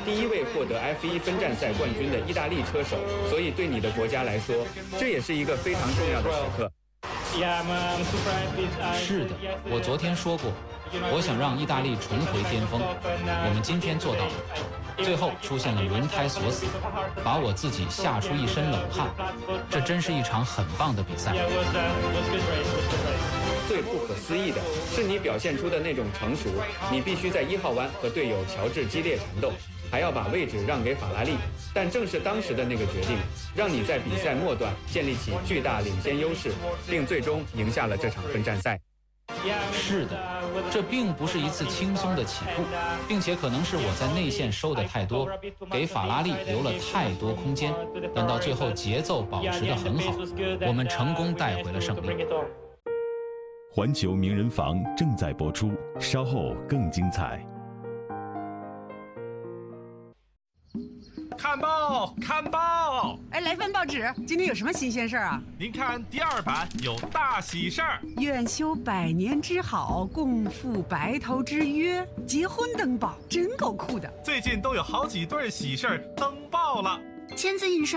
第一位获得 F1 分站赛冠军的意大利车手，所以对你的国家来说，这也是一个非常重要的时刻。 是的，我昨天说过，我想让意大利重回巅峰，我们今天做到了。最后出现了轮胎锁死，把我自己吓出一身冷汗。这真是一场很棒的比赛。 最不可思议的是你表现出的那种成熟，你必须在1号弯和队友乔治激烈缠斗，还要把位置让给法拉利。但正是当时的那个决定，让你在比赛末段建立起巨大领先优势，并最终赢下了这场分站赛。 是的，这并不是一次轻松的起步，并且可能是我在内线收的太多，给法拉利留了太多空间，但到最后节奏保持得很好，我们成功带回了胜利。 环球名人房正在播出，稍后更精彩。 看报，看报！ 哎，来份报纸，今天有什么新鲜事儿啊？ 您看第2版有大喜事儿， 愿修百年之好，共赴白头之约，结婚登报，真够酷的。 最近都有好几对喜事儿登报了。 签字印刷